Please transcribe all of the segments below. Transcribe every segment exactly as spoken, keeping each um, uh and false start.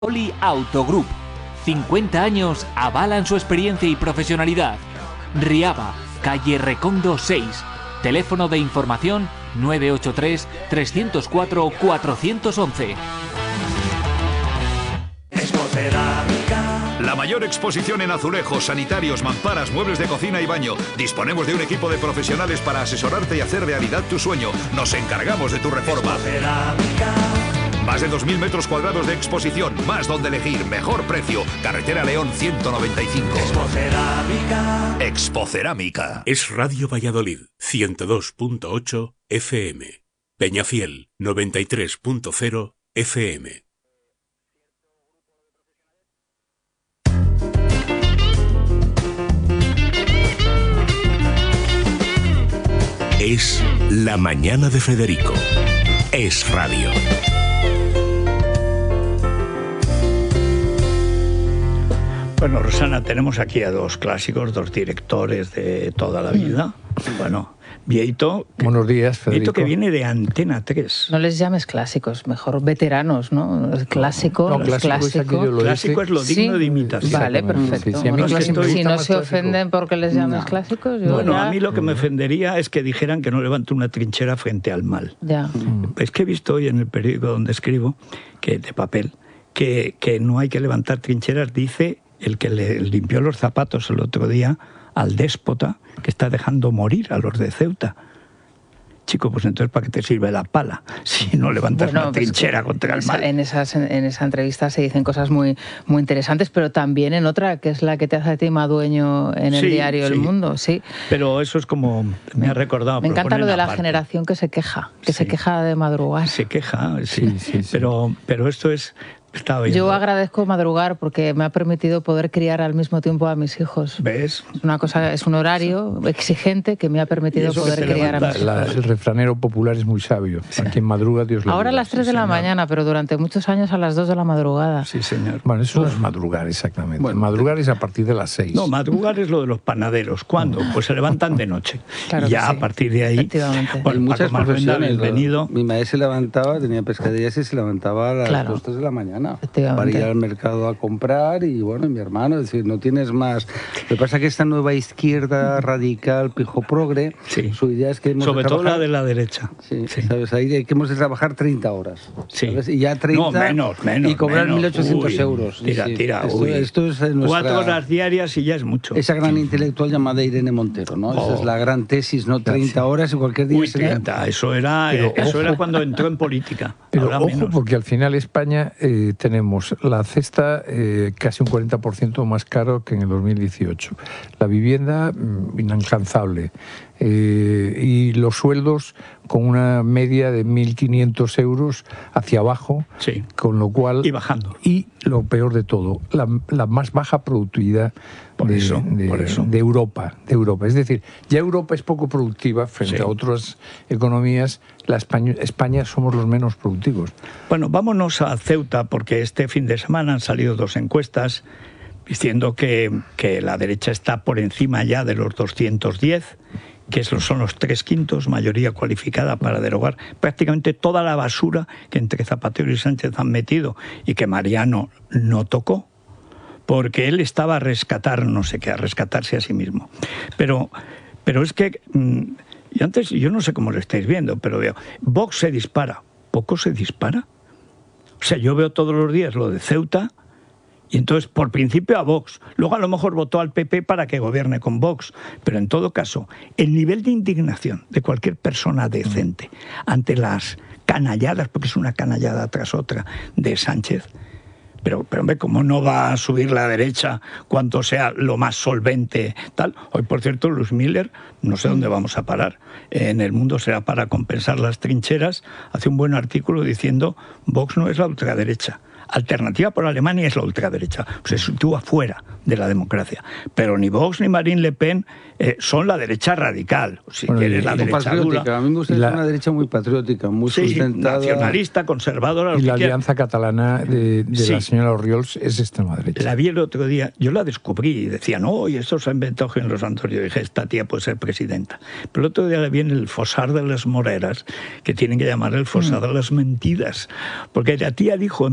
Oli Autogroup. cincuenta años avalan su experiencia y profesionalidad. Riaba, calle Recondo seis. Teléfono de información nueve ocho tres, tres cero cuatro, cuatro uno uno. La mayor exposición en azulejos, sanitarios, mamparas, muebles de cocina y baño. Disponemos de un equipo de profesionales para asesorarte y hacer realidad tu sueño. Nos encargamos de tu reforma. Más de dos mil metros cuadrados de exposición, más donde elegir, mejor precio. Carretera León ciento noventa y cinco. Expocerámica. Expocerámica. Es Radio Valladolid, ciento dos punto ocho F M. Peñafiel, noventa y tres punto cero F M. Es la mañana de Federico. Es radio. Bueno, Rosana, tenemos aquí a dos clásicos, dos directores de toda la vida. Bueno, Vieito. Buenos días, Federico. Vieito, que viene de Antena tres. No les llames clásicos, mejor veteranos, ¿no? El clásico, no, los clásico, clásicos. Es, clásico es lo digno ¿Sí? de imitación. Vale, perfecto. Sí, sí, bueno, no, es que estoy, si no se clásico. ofenden porque les llames No. clásicos, yo Bueno, ya... a mí lo que me ofendería es que dijeran que no levanto una trinchera frente al mal. Ya. Es que he visto hoy en el periódico donde escribo, que de papel, que, que no hay que levantar trincheras, dice el que le limpió los zapatos el otro día al déspota que está dejando morir a los de Ceuta. Chico, pues entonces ¿para qué te sirve la pala si no levantas Bueno, una pues trinchera en contra el esa- mal? En, esas, en esa entrevista se dicen cosas muy, muy interesantes, pero también en otra, que es la que te hace a ti Madueño en el Sí, diario sí. El Mundo. Sí. Pero eso es como, me ha recordado. Me pero encanta lo ponen de la aparte. generación que se queja, que se Sí. queja de madrugar. Se queja, sí, Sí, sí, sí. Pero, pero esto es... Estaba viendo. Yo agradezco madrugar porque me ha permitido poder criar al mismo tiempo a mis hijos. ¿Ves? Es una cosa, es un horario exigente que me ha Y permitido eso que poder te criar a mis levantas- hijos. La- el refranero popular es muy sabio. A quien madruga, Dios le Ahora a ayuda. las tres sí, de la señor. mañana, pero durante muchos años a las dos de la madrugada. Sí, señor. Bueno, eso no es madrugar exactamente. Bueno, madrugar es a partir de las seis. No, madrugar es lo de los panaderos. ¿Cuándo? Pues se levantan de noche. Claro y ya que sí. a partir de ahí... Efectivamente. Bueno, en muchas Paco Marvenda, profesiones. bienvenido. Mi madre se levantaba, tenía pescaderías y se levantaba a las Claro. dos, tres de la mañana Efectivamente. para ir al mercado a comprar. Y bueno, mi hermano, es decir, no tienes más. Lo que pasa es que esta nueva izquierda radical, pijo progre, Sí. su idea es que hemos Sobre de todo trabajar, la de la derecha. Sí, Sí. ¿sabes? Ahí hay que hemos de trabajar treinta horas. Sí. ¿sabes? Y ya treinta. No, menos, menos. Y cobrar menos. mil ochocientos Uy, euros. Sí, Tira, sí. tira. Esto, uy. esto es nuestra, Cuatro horas diarias y ya es mucho. esa gran intelectual llamada Irene Montero, ¿no? Esa Oh. es la gran tesis, ¿no? treinta horas y cualquier día Uy, sería- treinta. Eso era, Pero eh, eso ojo. era cuando entró en política. Pero Ahora ojo, menos. porque al final España eh, tenemos la cesta eh, casi un cuarenta por ciento más caro que en el dos mil dieciocho. La vivienda mm, inalcanzable. Eh, y los sueldos con una media de mil quinientos euros hacia abajo, Sí. con lo cual... Y bajando. Y lo peor de todo, la, la más baja productividad Por de, eso, de- por eso. de Europa, de Europa. Es decir, ya Europa es poco productiva frente Sí. a otras economías. La España, España somos los menos productivos. Bueno, vámonos a Ceuta, porque este fin de semana han salido dos encuestas diciendo que, que la derecha está por encima ya de los doscientos diez, que esos son los tres quintos, mayoría cualificada para derogar prácticamente toda la basura que entre Zapatero y Sánchez han metido y que Mariano no tocó, porque él estaba a rescatar no sé qué, a rescatarse a sí mismo. Pero, pero es que, mm, y antes, yo no sé cómo lo estáis viendo, pero veo, Vox se dispara, ¿poco se dispara? O sea, yo veo todos los días lo de Ceuta y entonces, por principio, a Vox. Luego a lo mejor votó al P P para que gobierne con Vox. Pero en todo caso, el nivel de indignación de cualquier persona decente ante las canalladas, porque es una canallada tras otra, de Sánchez. Pero, pero hombre, ¿cómo no va a subir la derecha cuanto sea lo más solvente tal? Hoy, por cierto, Luis Miller, no sé dónde vamos a parar. En El Mundo será para compensar las trincheras. Hace un buen artículo diciendo Vox no es la ultraderecha. Alternativa por Alemania es la ultraderecha. Se sitúa fuera de la democracia. Pero ni Vox ni Marine Le Pen eh, son la derecha radical. Si Bueno, quieres y- la y derecha patriótica. dura. A mí me gusta Y la- una derecha muy patriótica, muy Sí, sustentada. nacionalista, conservadora. lo Y que la quieras. alianza catalana de, de Sí. la señora Orriols es extrema derecha. La vi el otro día, yo la descubrí y decía, no, y esto se ha inventado Gen Los Santos. Yo dije, esta tía puede ser presidenta. Pero el otro día la vi en el Fosar de las Moreras, que tienen que llamar el Fosar de las Mentiras. Porque la tía dijo en poco,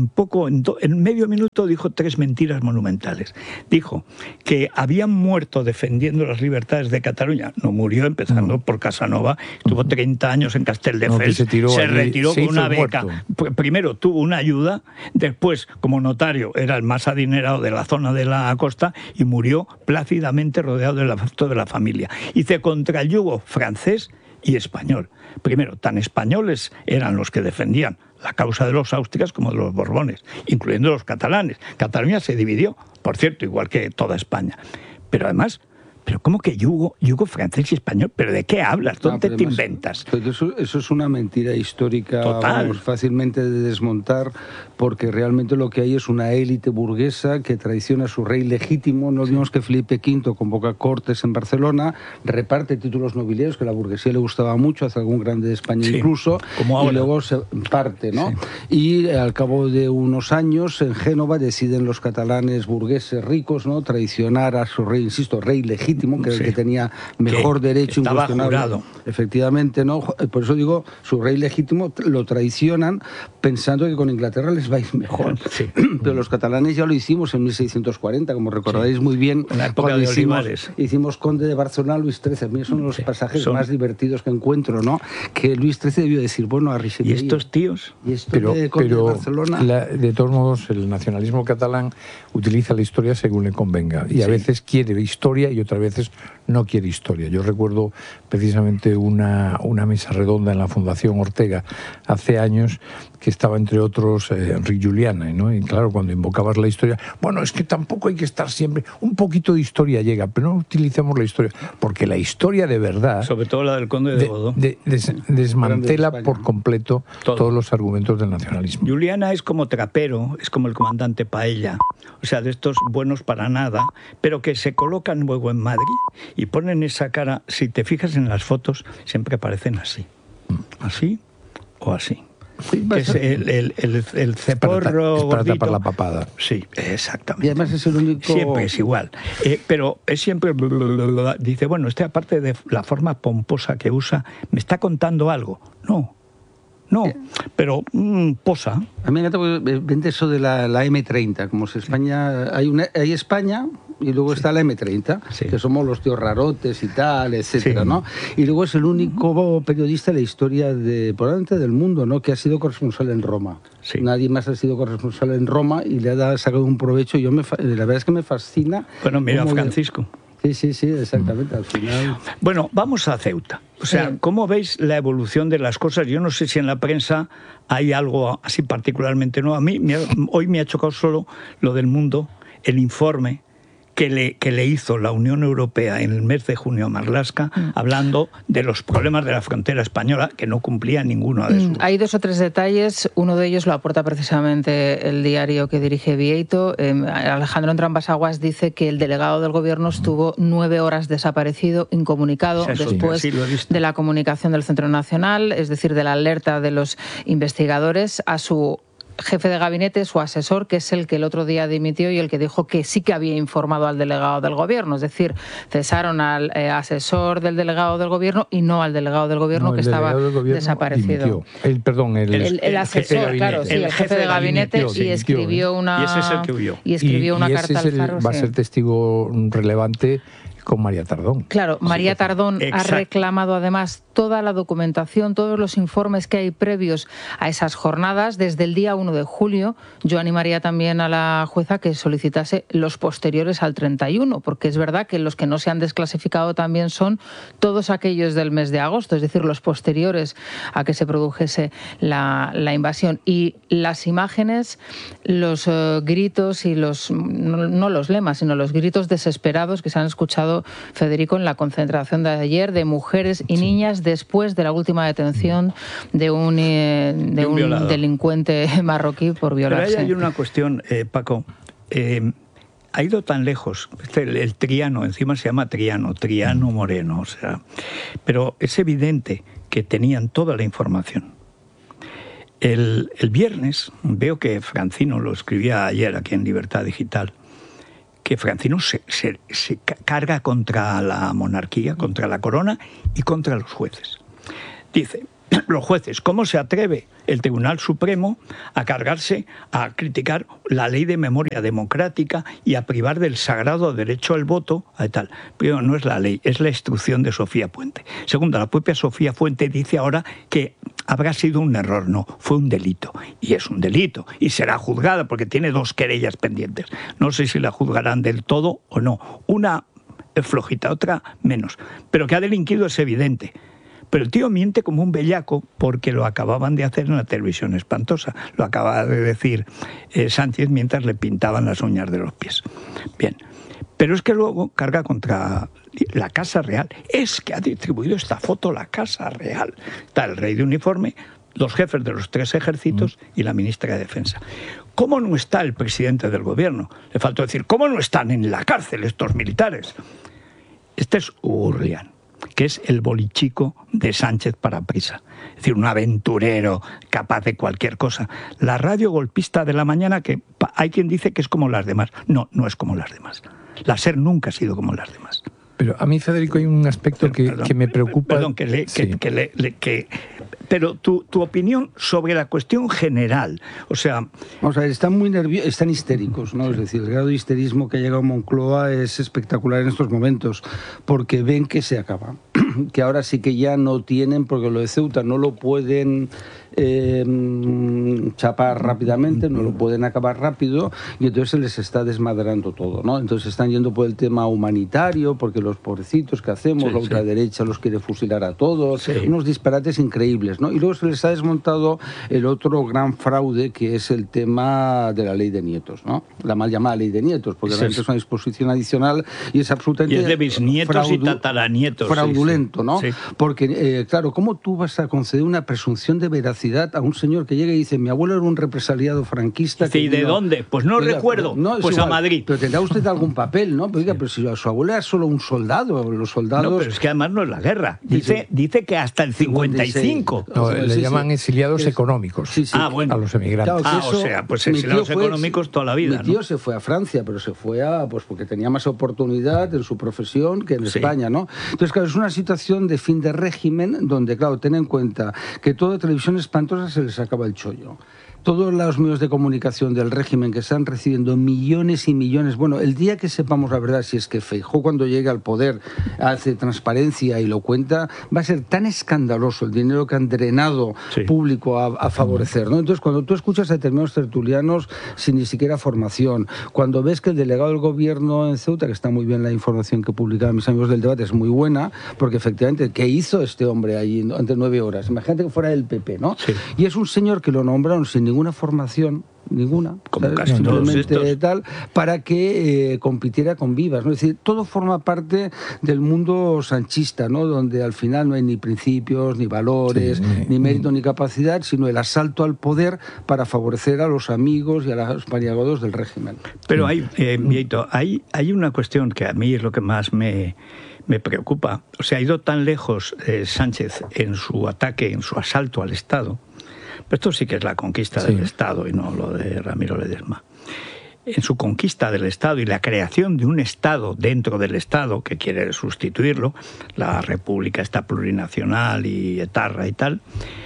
en, do, en medio minuto dijo tres mentiras monumentales. Dijo que habían muerto defendiendo las libertades de Cataluña. No murió, empezando no. por Casanova. Estuvo treinta años en Castelldefels. No, se, tiró se retiró se con una beca. Muerto. Primero tuvo una ayuda, después, como notario, era el más adinerado de la zona de la costa y murió plácidamente rodeado del afecto de la familia. Hice contra el yugo francés y español. Primero, tan españoles eran los que defendían la causa de los Austrias como de los Borbones, incluyendo los catalanes. Cataluña se dividió, por cierto, igual que toda España. Pero además, ¿pero cómo que yugo, yugo francés y español? ¿Pero de qué hablas? ¿Dónde no, te además, inventas? Eso, eso es una mentira histórica, vamos, fácilmente de desmontar, porque realmente lo que hay es una élite burguesa que traiciona a su rey legítimo. No olvidemos que Felipe quinto convoca cortes en Barcelona, reparte títulos nobiliarios, que a la burguesía le gustaba mucho, hace algún grande de España sí, incluso, y luego se parte, ¿no? Sí. Y al cabo de unos años, en Génova, deciden los catalanes burgueses ricos, ¿no?, traicionar a su rey, insisto, rey legítimo, que sí. el que tenía mejor que derecho incuestionable. Jurado. Efectivamente, ¿no? Por eso digo, su rey legítimo lo traicionan pensando que con Inglaterra les va a ir mejor. Sí. Pero los catalanes ya lo hicimos en mil seiscientos cuarenta, como recordaréis sí. muy bien. En la época de hicimos, Olivares. Hicimos Conde de Barcelona, Luis trece. A mí son los sí. pasajes son... más divertidos que encuentro, ¿no? Que Luis trece debió decir, bueno, a Richelieu. ¿Y estos tíos? ¿Y esto pero, de Conde pero de Barcelona? La, de todos modos, el nacionalismo catalán utiliza la historia según le convenga. Y a sí. veces quiere historia y otras veces no quiere historia. Yo recuerdo precisamente una, una mesa redonda en la Fundación Ortega hace años que estaba entre otros eh, Enric Juliana, ¿no? Y claro, cuando invocabas la historia, bueno, es que tampoco hay que estar siempre, un poquito de historia llega, pero no utilicemos la historia, porque la historia de verdad, sobre todo la del Conde de Godó, de, de, des, desmantela de por completo Todo. todos los argumentos del nacionalismo. Juliana es como trapero, es como el comandante Paella, o sea, de estos buenos para nada, pero que se colocan luego en Madrid y ponen esa cara. Si te fijas en las fotos, siempre aparecen así, así o así. Sí, que es el, el, el, el ceporro es para, es para tapar la papada. Sí, exactamente. Y además es el único... Siempre es igual. Eh, pero es siempre... Dice, bueno, este aparte de la forma pomposa que usa, ¿me está contando algo? No. No, pero mmm, posa. A mí me encanta porque vende eso de la, la eme treinta, como si España... Hay, una, hay España y luego sí. está la eme treinta, sí. que somos los tíos rarotes y tal, etcétera, sí. ¿no? Y luego es el único periodista de la historia de, probablemente del mundo, ¿no?, que ha sido corresponsal en Roma. Sí. Nadie más ha sido corresponsal en Roma y le ha sacado un provecho. Yo me, la verdad es que me fascina. Bueno, mira a Francisco. Sí, sí, sí, exactamente, al final... Bueno, vamos a Ceuta. O sea, ¿cómo veis la evolución de las cosas? Yo no sé si en la prensa hay algo así particularmente nuevo. A mí me ha, hoy me ha chocado solo lo del Mundo, el informe que le, que le hizo la Unión Europea en el mes de junio a Marlaska, mm. hablando de los problemas de la frontera española, que no cumplía ninguno de sus... Hay dos o tres detalles. Uno de ellos lo aporta precisamente el diario que dirige Vieito. Eh, Alejandro Entrambas-Aguas dice que el delegado del gobierno estuvo nueve horas desaparecido, incomunicado, sí, después sí, de la comunicación del Centro Nacional, es decir, de la alerta de los investigadores a su jefe de gabinete, su asesor, que es el que el otro día dimitió y el que dijo que sí que había informado al delegado del gobierno. Es decir, cesaron al eh, asesor del delegado del gobierno y no al delegado del gobierno, no, que estaba desaparecido. El, perdón, el, el, el, el asesor, claro, sí, el, el jefe de gabinete, dimitió, y escribió una... Y ese es el que huyó. Y escribió y, una y carta ese al Faro. El, va a ser testigo relevante con María Tardón. Claro, María Tardón Exacto. ha reclamado además toda la documentación, todos los informes que hay previos a esas jornadas desde el día uno de julio. Yo animaría también a la jueza que solicitase los posteriores al treinta y uno, porque es verdad que los que no se han desclasificado también son todos aquellos del mes de agosto, es decir, los posteriores a que se produjese la, la invasión. Y las imágenes, los uh, gritos y los, no, no los lemas, sino los gritos desesperados que se han escuchado, Federico, en la concentración de ayer de mujeres y niñas después de la última detención de un, eh, de un, un delincuente marroquí por violarse. Pero ahí hay una cuestión, eh, Paco. Eh, ha ido tan lejos. El, el Triano, encima se llama Triano, Triano Moreno. O sea, pero es evidente que tenían toda la información. El, el viernes, veo que Francino lo escribía ayer aquí en Libertad Digital, que Francino se, se, se carga contra la monarquía, contra la corona y contra los jueces. Dice, los jueces, ¿cómo se atreve el Tribunal Supremo a cargarse, a criticar la ley de memoria democrática y a privar del sagrado derecho al voto a tal? Primero, no es la ley, es la instrucción de Sofía Puente. Segundo, la propia Sofía Puente dice ahora que habrá sido un error. No, fue un delito. Y es un delito. Y será juzgada porque tiene dos querellas pendientes. No sé si la juzgarán del todo o no. Una es flojita, otra menos. Pero que ha delinquido es evidente. Pero el tío miente como un bellaco porque lo acababan de hacer en una televisión espantosa. Lo acaba de decir eh, Sánchez mientras le pintaban las uñas de los pies. Bien. Pero es que luego carga contra la Casa Real. Es que ha distribuido esta foto la Casa Real. Está el rey de uniforme, los jefes de los tres ejércitos y la ministra de Defensa. ¿Cómo no está el presidente del gobierno? Le faltó decir, ¿cómo no están en la cárcel estos militares? Este es Urrián, que es el bolichico de Sánchez para prisa. Es decir, un aventurero capaz de cualquier cosa. La radio golpista de la mañana, que hay quien dice que es como las demás. No, no es como las demás. La SER nunca ha sido como las demás. Pero a mí, Federico, hay un aspecto que, perdón, que me preocupa. Perdón, que le... Sí. Que, que le, le, que, pero tu, tu opinión sobre la cuestión general, o sea... Vamos a ver, están muy nerviosos, están histéricos, ¿no? Es decir, el grado de histerismo que ha llegado a Moncloa es espectacular en estos momentos, porque ven que se acaba, que ahora sí que ya no tienen, porque lo de Ceuta no lo pueden eh, chapar rápidamente, no lo pueden acabar rápido, y entonces se les está desmadrando todo, ¿no? Entonces están yendo por el tema humanitario, porque los pobrecitos que hacemos, sí, la ultraderecha sí. los quiere fusilar a todos, sí. unos disparates increíbles, ¿no? Y luego se les ha desmontado el otro gran fraude, que es el tema de la ley de nietos, ¿no? La mal llamada ley de nietos, porque sí, realmente es una disposición adicional y es absolutamente... Y es de bisnietos fraudu- y tataranietos. Fraudulento, sí, sí. ¿no? Sí. Porque, eh, claro, ¿cómo tú vas a conceder una presunción de veracidad a un señor que llega y dice, mi abuelo era un represaliado franquista? Dice, que ¿y de vino... dónde? Pues no oiga, recuerdo, no, pues igual, a Madrid. Pero tendrá usted algún papel, ¿no? Pero, oiga, pero si su abuelo era solo un soldado, los soldados... No, pero es que además no es la guerra. Dice, sí, sí. dice que hasta el cincuenta y cinco. No, o sea, le sí, llaman sí. exiliados es... económicos sí, sí. Ah, bueno. a los emigrantes. Claro, ah, eso, o sea, pues exiliados fue, económicos toda la vida. Mi tío ¿no? se fue a Francia, pero se fue a, pues porque tenía más oportunidad en su profesión que en sí. España, ¿no? Entonces, claro, es una situación de fin de régimen donde, claro, ten en cuenta que toda televisión espantosa se les acaba el chollo. Todos los medios de comunicación del régimen que están recibiendo millones y millones... Bueno, el día que sepamos la verdad, si es que Feijóo cuando llegue al poder hace transparencia y lo cuenta, va a ser tan escandaloso el dinero que han drenado sí. público a, a favorecer, ¿no? Entonces, cuando tú escuchas a determinados tertulianos sin ni siquiera formación, cuando ves que el delegado del gobierno en Ceuta, que está muy bien la información que publicaban mis amigos del debate, es muy buena, porque efectivamente, ¿qué hizo este hombre ahí ante nueve horas? Imagínate que fuera del P P, ¿no? Sí. Y es un señor que lo nombraron sin ninguna formación, ninguna, como casi simplemente tal, para que eh, compitiera con Vivas, ¿no? Es decir, todo forma parte del mundo sanchista, ¿no? Donde al final no hay ni principios, ni valores, sí, ni, ni mérito, ni capacidad, sino el asalto al poder para favorecer a los amigos y a los paniagodos del régimen. Pero hay, eh, Vieito, hay, hay una cuestión que a mí es lo que más me... me preocupa. O sea, ha ido tan lejos eh, Sánchez en su ataque, en su asalto al Estado. Pero esto sí que es la conquista sí. del Estado y no lo de Ramiro Ledesma. En su conquista del Estado y la creación de un Estado dentro del Estado que quiere sustituirlo, la República está plurinacional y etarra y tal,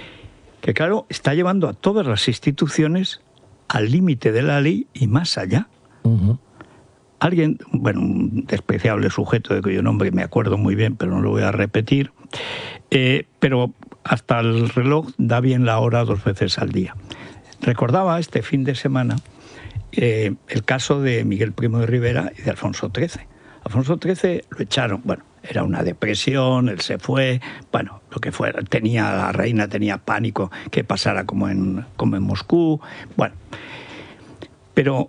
que claro, está llevando a todas las instituciones al límite de la ley y más allá. Uh-huh. Alguien, bueno, un despreciable sujeto de cuyo nombre me acuerdo muy bien, pero no lo voy a repetir, eh, pero hasta el reloj da bien la hora dos veces al día. Recordaba este fin de semana eh, el caso de Miguel Primo de Rivera y de Alfonso trece. Alfonso trece lo echaron, bueno, era una depresión, él se fue, bueno, lo que fuera, tenía, la reina tenía pánico que pasara como en, como en Moscú, bueno, pero...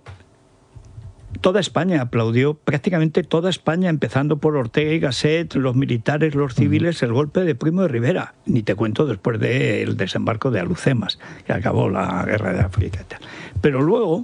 Toda España aplaudió, prácticamente toda España, empezando por Ortega y Gasset, los militares, los civiles, el golpe de Primo de Rivera. Ni te cuento después del desembarco de Alucemas, que acabó la guerra de África y tal. Pero luego,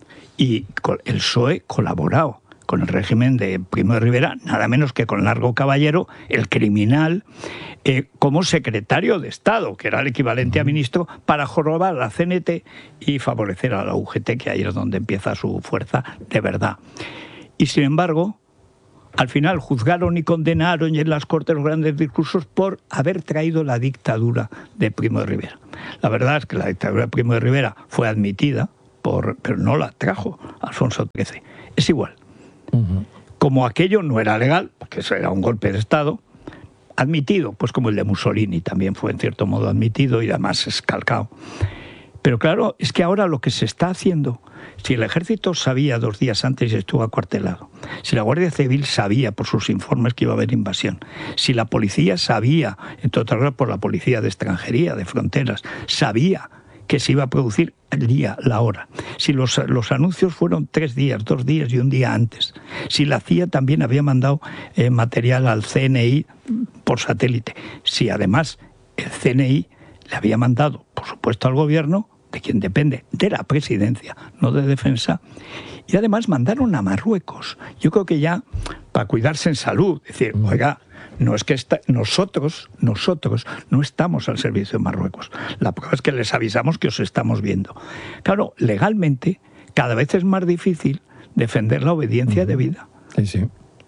y el P S O E colaboró con el régimen de Primo de Rivera, nada menos que con Largo Caballero, el criminal, eh, como secretario de Estado, que era el equivalente a ministro, para jorobar a la C N T y favorecer a la U G T, que ahí es donde empieza su fuerza de verdad. Y sin embargo, al final juzgaron y condenaron y en las Cortes los grandes discursos por haber traído la dictadura de Primo de Rivera. La verdad es que la dictadura de Primo de Rivera fue admitida, por, pero no la trajo Alfonso trece. Es igual. Uh-huh. Como aquello no era legal, porque eso era un golpe de Estado, admitido, pues como el de Mussolini también fue en cierto modo admitido y además escalcado. Pero claro, es que ahora lo que se está haciendo, si el ejército sabía dos días antes y estuvo acuartelado, si la Guardia Civil sabía por sus informes que iba a haber invasión, si la policía sabía, entre otras cosas por la policía de extranjería, de fronteras, sabía que se iba a producir el día, la hora, si los, los anuncios fueron tres días, dos días y un día antes, si la C I A también había mandado eh, material al C N I por satélite, si además el C N I le había mandado, por supuesto, al gobierno, de quien depende, de la presidencia, no de defensa, y además mandaron a Marruecos. Yo creo que ya, para cuidarse en salud, decir, oiga, no es que esta, nosotros, nosotros no estamos al servicio de Marruecos. La prueba es que les avisamos que os estamos viendo. Claro, legalmente, cada vez es más difícil defender la obediencia debida. Sí, sí.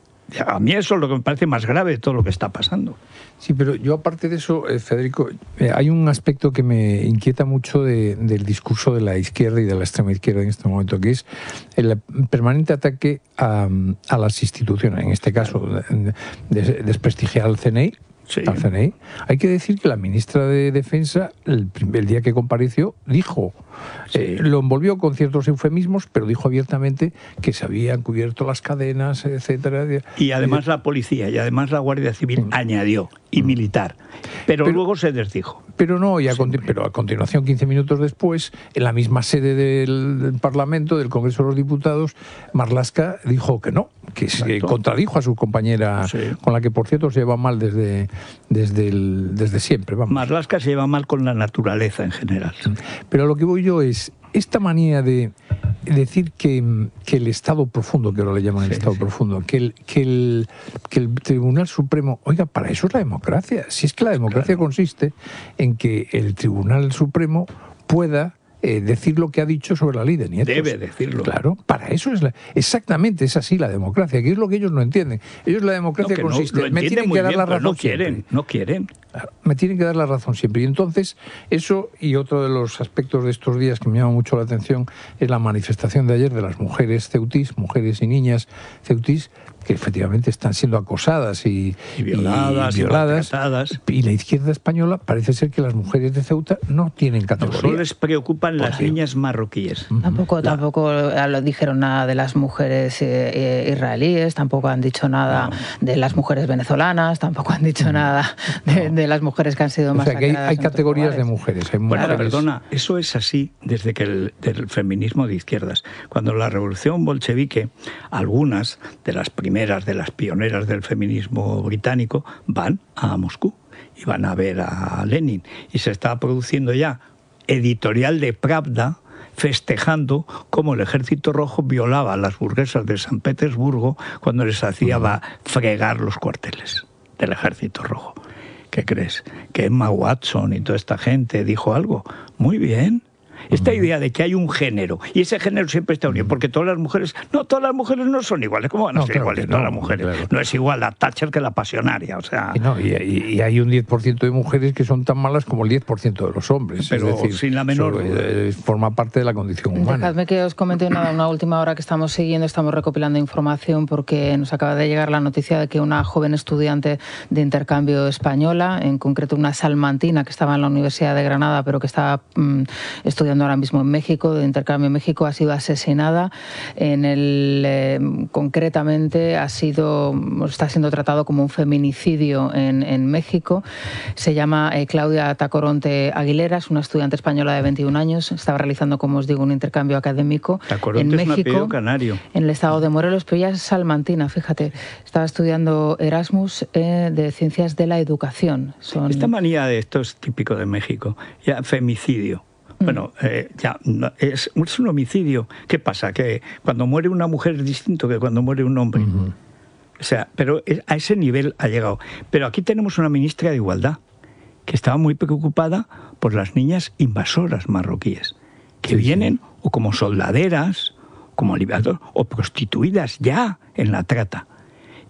A mí eso es lo que me parece más grave de todo lo que está pasando. Sí, pero yo aparte de eso, eh, Federico, eh, hay un aspecto que me inquieta mucho de, del discurso de la izquierda y de la extrema izquierda en este momento, que es el permanente ataque a, a las instituciones, en este caso de, de, desprestigiar al C N I. Sí. Al C N I. Hay que decir que la ministra de Defensa, el, el día que compareció, dijo, sí. eh, lo envolvió con ciertos eufemismos, pero dijo abiertamente que se habían cubierto las cadenas, etcétera. Y además la policía, y además la Guardia Civil sí. añadió, y militar. Pero, pero luego se desdijo. Pero no, y a, sí. pero a continuación, quince minutos después, en la misma sede del, del Parlamento, del Congreso de los Diputados, Marlaska dijo que no, que se contradijo a su compañera, sí. con la que por cierto se lleva mal desde, desde, el, desde siempre. Vamos. Marlaska se lleva mal con la naturaleza en general. Pero lo que voy yo es, esta manía de decir que, que el Estado profundo, que ahora le llaman el sí, Estado sí. profundo, que el, que, el, que el Tribunal Supremo, oiga, para eso es la democracia. Si es que la democracia claro. consiste en que el Tribunal Supremo pueda eh, decir lo que ha dicho sobre la ley de nietos. Debe decirlo. Claro, para eso es la, exactamente es así la democracia, que es lo que ellos no entienden. Ellos la democracia no, consiste, no, me tienen que dar bien, la razón no quieren, siempre. no quieren. Me tienen que dar la razón siempre. Y entonces, eso y otro de los aspectos de estos días que me llama mucho la atención es la manifestación de ayer de las mujeres ceutís, mujeres y niñas ceutís, que efectivamente están siendo acosadas y, y violadas, y, violadas y, y la izquierda española parece ser que las mujeres de Ceuta no tienen categoría. No solo les preocupan las sí. niñas marroquíes. Tampoco, la... tampoco lo dijeron nada de las mujeres eh, israelíes, tampoco han dicho nada no. de las mujeres venezolanas, tampoco han dicho no. nada de, de las mujeres que han sido masacradas. O sea, que hay, hay categorías de mujeres. Hay bueno, mujeres... perdona, eso es así desde que el del feminismo de izquierdas. Cuando la revolución bolchevique, algunas de las primeras de las pioneras del feminismo británico van a Moscú y van a ver a Lenin. Y se está produciendo ya editorial de Pravda festejando cómo el Ejército Rojo violaba a las burguesas de San Petersburgo cuando les hacía uh-huh. fregar los cuarteles del Ejército Rojo. ¿Qué crees? ¿Que Emma Watson y toda esta gente dijo algo? Muy bien. Esta idea de que hay un género, y ese género siempre está unido, porque todas las mujeres, no, todas las mujeres no son iguales. ¿Cómo van a no, ser claro iguales no, todas las mujeres? Claro. No es igual la Thatcher que la pasionaria, o sea... Y, no, y, y, y hay un diez por ciento de mujeres que son tan malas como el diez por ciento de los hombres. Pero es decir, sin la menor... Eso, eh, forma parte de la condición humana. Dejadme que os comente una, una última hora que estamos siguiendo, estamos recopilando información porque nos acaba de llegar la noticia de que una joven estudiante de intercambio española, en concreto una salmantina que estaba en la Universidad de Granada, pero que está mmm, estudiando ahora mismo en México, de intercambio en México, ha sido asesinada. En el eh, concretamente ha sido está siendo tratado como un feminicidio en, en México. Se llama eh, Claudia Tacoronte Aguilera, es una estudiante española de veintiún años. Estaba realizando, como os digo, un intercambio académico Tacoronte en es México, un apellido canario. En el estado de Morelos, pero ella es salmantina, fíjate. Estaba estudiando Erasmus eh, de Ciencias de la Educación. Son... Esta manía de esto es típico de México, ya femicidio. Bueno, eh, ya es, es un homicidio. ¿Qué pasa? Que cuando muere una mujer es distinto que cuando muere un hombre. Uh-huh. O sea, pero a ese nivel ha llegado. Pero aquí tenemos una ministra de Igualdad que estaba muy preocupada por las niñas invasoras marroquíes, que sí, vienen sí. o como soldaderas, como aliviadoras, o prostituidas ya en la trata.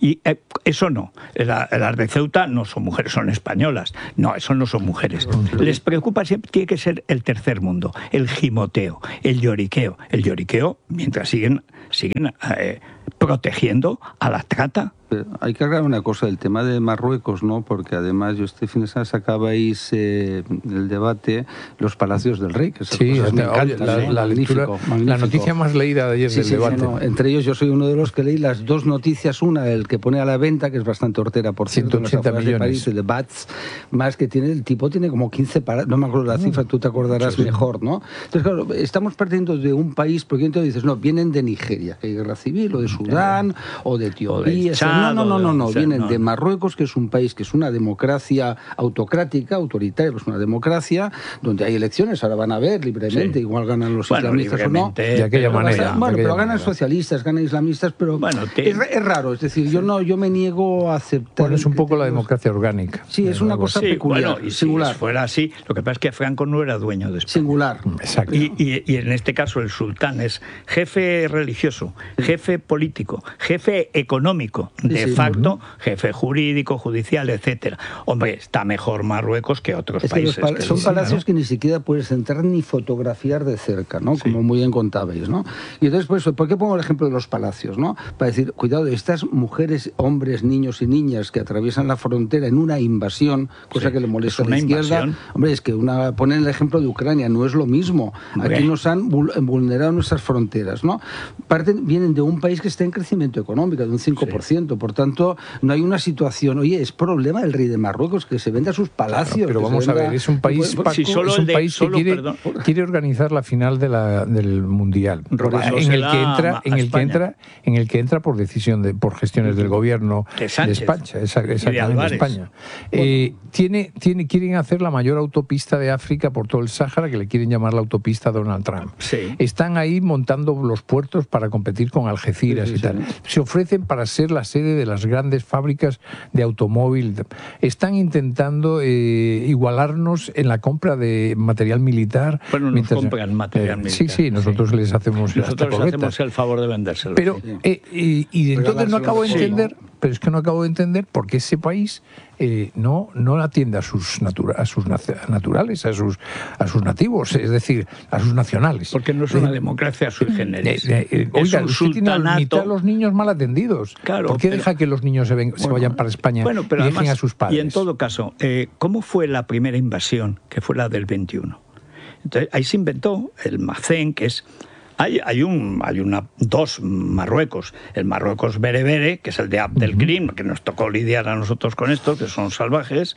Y eh, eso no, la, las de Ceuta no son mujeres, son españolas. No, eso no son mujeres. Les preocupa siempre, tiene que ser el tercer mundo, el gimoteo, el lloriqueo. El lloriqueo, mientras siguen, siguen eh, protegiendo a la trata. Hay que aclarar una cosa, el tema de Marruecos, ¿no? Porque además yo este fin de semana sacabais eh, el debate los palacios del rey, que sí, me encanta, la, la, lectura, la noticia más leída de ayer sí, del sí, debate. No, entre ellos yo soy uno de los que leí las dos noticias, una el que pone a la venta, que es bastante hortera, por cierto, ciento ochenta millones. De París, el de Bats, más que tiene, el tipo tiene como quince palacios, no me acuerdo la cifra, tú te acordarás sí, sí. mejor, ¿no? Entonces, claro, estamos partiendo de un país, porque entonces dices, no, vienen de Nigeria, que hay guerra civil, o de Sudán, sí. o de Etiopía, o Chad, no, no, no, no, no, vienen no. de Marruecos, que es un país que es una democracia autocrática, autoritaria, es una democracia donde hay elecciones, ahora van a ver libremente, sí. igual ganan los bueno, islamistas o no. De aquella manera. Bueno, de pero ganan manera. socialistas, ganan islamistas, pero bueno, te... es, es raro, es decir, yo no yo me niego a aceptar... Bueno, es un poco la democracia orgánica. Sí, es una cosa sí, peculiar, bueno, y singular. Si fuera así, lo que pasa es que Franco no era dueño de España. Singular. Exacto. Y, y, y en este caso el sultán es jefe religioso, jefe político, jefe económico, de sí, facto, uh-huh. jefe jurídico, judicial, etcétera. Hombre, está mejor Marruecos que otros es países. Que pal- que son dicen, palacios ¿no? que ni siquiera puedes entrar ni fotografiar de cerca, ¿no? Sí. Como muy bien contabais, ¿no? Y entonces, pues, ¿por qué pongo el ejemplo de los palacios, no? Para decir, cuidado, estas mujeres, hombres, niños y niñas que atraviesan la frontera en una invasión, cosa sí, que le molesta a la izquierda. Invasión. Hombre, es que una, ponen el ejemplo de Ucrania, no es lo mismo. Aquí okay. nos han vulnerado nuestras fronteras, ¿no? Parten, vienen de un país que está en crecimiento económico, de un cinco por ciento. Sí. Por tanto, no hay una situación, oye, es problema del rey de Marruecos que se venda sus palacios. Claro, pero vamos venda, a ver, es un país, Paco, si solo es un de, país solo, que quiere, quiere organizar la final de la, del Mundial, en el que entra, en el que entra, en el que entra por decisión de, por gestiones del gobierno de, de España, exactamente de España. Eh, tiene, tiene, quieren hacer la mayor autopista de África por todo el Sáhara, que le quieren llamar la autopista Donald Trump. Sí. Están ahí montando los puertos para competir con Algeciras sí, sí, y tal. Sí. Se ofrecen para ser la sede de las grandes fábricas de automóvil. Están intentando eh, igualarnos en la compra de material militar. Bueno, nos mientras, compran material eh, militar. Sí, sí, nosotros sí. les hacemos Nosotros hacemos el favor de vendérselo. Pero, sí. eh, y, y entonces no acabo de entender, sí. pero es que no acabo de entender por qué ese país eh, no, no atiende a sus, natura, a sus naturales, a sus, a sus nativos, es decir, a sus nacionales. Porque no es una eh, democracia sui generis. Eh, eh, oiga, usted tiene a la mitad de los niños mal atendidos. Claro, ¿por qué pero, deja que los niños se, ven, bueno, se vayan para España bueno, pero y dejen además, a sus padres? Y en todo caso, eh, ¿cómo fue la primera invasión, que fue la del veintiuno? Entonces, ahí se inventó el Mazén, que es... Hay, hay, un, hay una, dos Marruecos, el Marruecos berebere, que es el de Abdelkrim, que nos tocó lidiar a nosotros con esto, que son salvajes,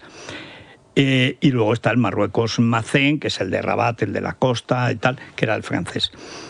eh, y luego está el Marruecos Mazén, que es el de Rabat, el de la costa y tal, que era el francés.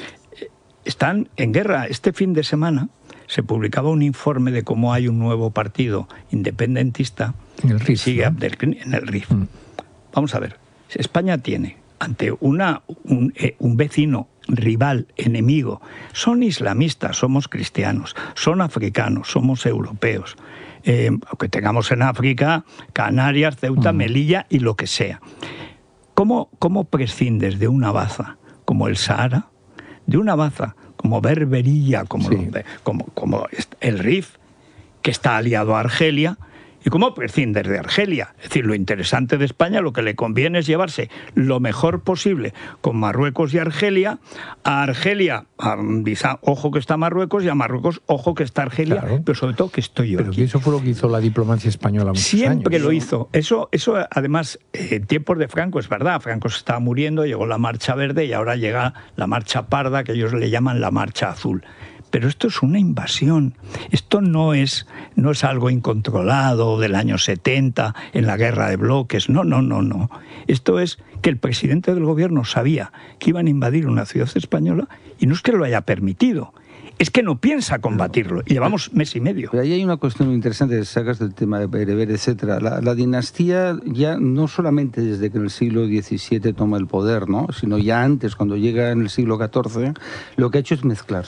Están en guerra. Este fin de semana se publicaba un informe de cómo hay un nuevo partido independentista en el R I F, sigue ¿no? Abdelkrim en el R I F. Mm. Vamos a ver, España tiene ante una, un, eh, un vecino rival, enemigo, son islamistas, somos cristianos, son africanos, somos europeos, eh, aunque tengamos en África Canarias, Ceuta, mm. Melilla y lo que sea. ¿Cómo, cómo prescindes de una baza como el Sahara, de una baza como Berbería, como, sí. lo, como, como el R I F, que está aliado a Argelia? ¿Y cómo prescindes de Argelia? Es decir, lo interesante de España, lo que le conviene es llevarse lo mejor posible con Marruecos y Argelia. A Argelia, a, ojo que está Marruecos, y a Marruecos, ojo que está Argelia, claro. pero sobre todo que estoy yo Pero aquí. Eso fue lo que hizo la diplomacia española muchos Siempre años. lo hizo. Eso, eso además, en eh, tiempos de Franco, es verdad. Franco se estaba muriendo, llegó la Marcha Verde y ahora llega la Marcha Parda, que ellos le llaman la Marcha Azul. Pero esto es una invasión. Esto no es, no es algo incontrolado del año setenta, en la guerra de bloques. No, no, no, no. Esto es que el presidente del gobierno sabía que iban a invadir una ciudad española y no es que lo haya permitido. Es que no piensa combatirlo. Y llevamos mes y medio. Pero ahí hay una cuestión muy interesante, sacas del tema de Bereber, etcétera. La, la dinastía ya no solamente desde que en el siglo diecisiete toma el poder, ¿no? Sino ya antes, cuando llega en el siglo catorce, lo que ha hecho es mezclarse.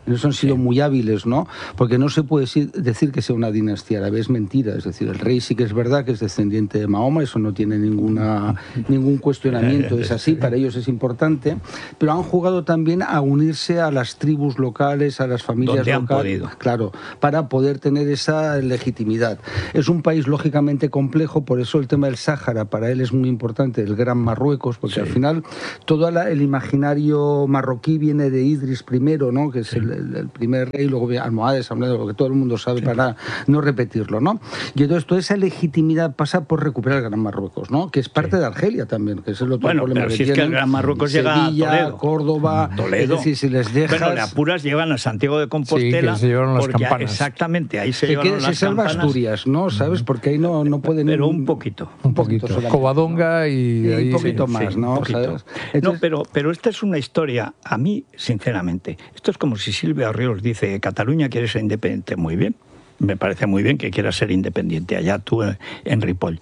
En eso han sido sí. muy hábiles, ¿no? Porque no se puede decir que sea una dinastía árabe, es mentira. Es decir, el rey sí que es verdad que es descendiente de Mahoma, eso no tiene ninguna, ningún cuestionamiento, es así, para ellos es importante, pero han jugado también a unirse a las tribus locales, a las familias Donde locales, han podido. Claro, para poder tener esa legitimidad. Es un país lógicamente complejo, por eso el tema del Sáhara para él es muy importante, el Gran Marruecos, porque sí. al final todo la, el imaginario marroquí viene de Idris primero, ¿no? Que es sí. el El, el primer rey, luego Almohades, lo que todo el mundo sabe sí. para no repetirlo, ¿no? Y entonces toda esa legitimidad pasa por recuperar el Gran Marruecos, ¿no? Que es parte sí. de Argelia también, que es el otro bueno, problema pero que si tienen. es que el Gran Marruecos Sevilla, llega a Toledo. Córdoba, Toledo. Es decir, si les dejas... Bueno, le apuras, llevan a Santiago de Compostela. Sí, que se llevaron las porque campanas. Exactamente, ahí se que llevaron se las salva campanas. Asturias, ¿no? ¿Sabes? Porque ahí no, no pueden... Pero un poquito. Un poquito. poquito Covadonga y... y ahí, un poquito sí, más, sí, ¿no? ¿Sabes? Entonces... No, pero, pero esta es una historia, a mí, sinceramente, esto es como si Silvia Orriols dice, Cataluña quiere ser independiente. Muy bien, me parece muy bien que quieras ser independiente, allá tú en Ripoll.